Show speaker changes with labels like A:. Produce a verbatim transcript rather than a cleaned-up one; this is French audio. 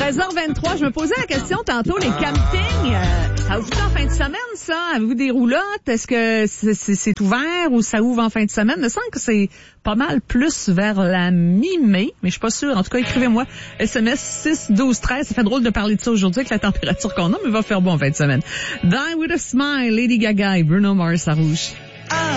A: seize heures vingt-trois, je me posais la question tantôt, les campings, euh, avez-vous en fin de semaine, ça? Avez-vous des roulottes? Est-ce que c'est, c'est, c'est ouvert ou ça ouvre en fin de semaine? Il me semble que c'est pas mal plus vers la mi-mai, mais je suis pas sûre. En tout cas, écrivez-moi S M S six douze treize. Ça fait drôle de parler de ça aujourd'hui avec la température qu'on a, mais il va faire bon en fin de semaine. Die with a Smile, Lady Gaga et Bruno Mars à Rouge.